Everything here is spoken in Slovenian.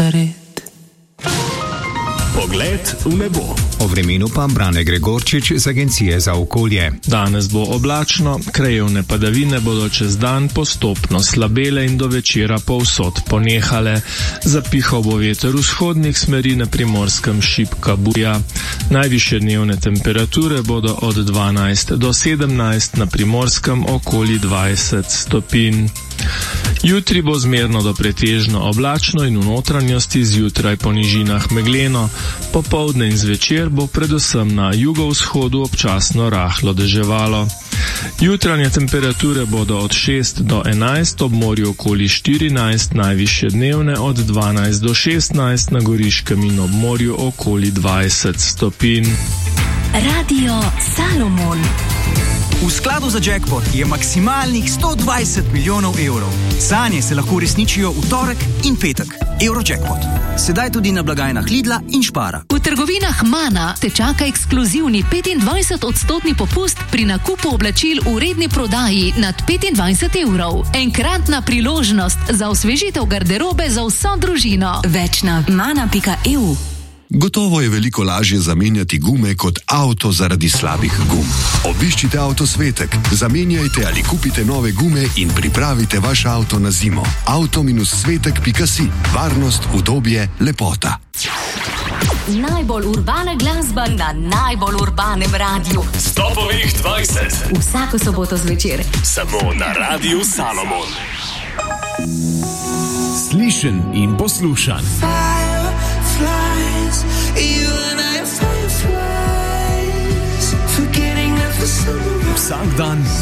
cigaret. Pogled v nebo. O vremenu pa Brane Gregorčič z Agencije za okolje. Danes bo oblačno, krajevne padavine bodo čez dan postopno slabele in do večera povsod ponehale. Zapihal bo veter vzhodnih smeri, na Primorskem šibka buja. Najvišje dnevne temperature bodo od 12 do 17, na Primorskem okoli 20 stopinj. Jutri bo zmerno do pretežno oblačno in v notranjosti zjutraj po nižinah megleno. Popoldne in zvečer bo predvsem na jugovzhodu občasno rahlo deževalo. Jutranje temperature bodo od 6 do 11, ob morju okoli 14, najvišje dnevne od 12 do 16, na Goriškem in ob morju okoli 20 stopinj. Radio Salomon. V skladu za jackpot je maksimalnih 120 milijonov evrov. Sanje se lahko uresničijo v torek in petek. Eurojackpot. Sedaj tudi na blagajnah Lidla in Špara. V trgovinah Mana te čaka ekskluzivni 25% popust pri nakupu oblačil v redni prodaji nad 25 evrov. Enkratna priložnost za osvežitev garderobe za vso družino. Več na mana.eu. Gotovo je veliko lažje zamenjati gume kot avto zaradi slabih gum. Obiščite Avtosvetek, zamenjajte ali kupite nove gume in pripravite vaš avto na zimo. Auto-svetek.si. Varnost, udobje, lepota. Najbolj urbana glasba na najbolj urbanem radiju. Stopovih 20. Vsako soboto zvečer. Samo na Radiu Salomon. Slišen in poslušan. Vsak dan